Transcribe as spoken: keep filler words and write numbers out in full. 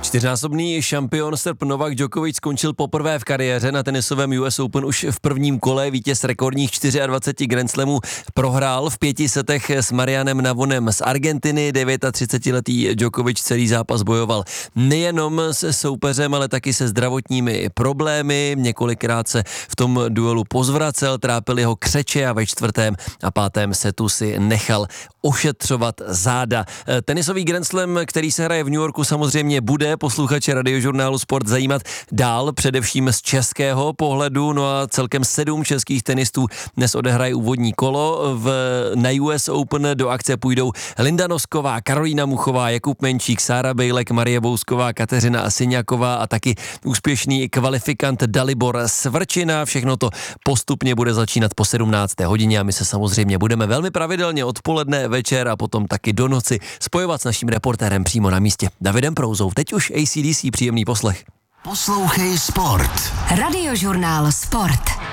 Čtyřnásobný šampion Srb Novak Djokovic skončil poprvé v kariéře na tenisovém U S Open už v prvním kole. Vítěz rekordních dvaceti čtyř Grand Slamů prohrál v pěti setech s Marianem Navonem z Argentiny. třicetidevětiletý Djokovic celý zápas bojoval nejenom se soupeřem, ale taky se zdravotními problémy. Několikrát se v tom duelu pozvracel, trápil jeho křeče a ve čtvrtém a pátém setu si nechal ošetřovat záda. Tenisový Grand Slam, který se hraje v New Yorku, samozřejmě bude posluchače Radiožurnálu Sport zajímat dál, především z českého pohledu. No a celkem sedm českých tenistů dnes odehraje úvodní kolo. V, na U S Open do akce půjdou Linda Nosková, Karolína Muchová, Jakub Menčík, Sára Bejlek, Marie Bousková, Kateřina Asignaková a taky úspěšný kvalifikant Dalibor Svrčina. Všechno to postupně bude začínat po sedmnácté hodině a my se samozřejmě budeme velmi pravidelně odpoledne, večer a potom taky do noci spojovat s naším reportérem přímo na místě Davidem Prouzou. Teď už A C D C, příjemný poslech. Poslouchej Sport. Radiožurnál Sport.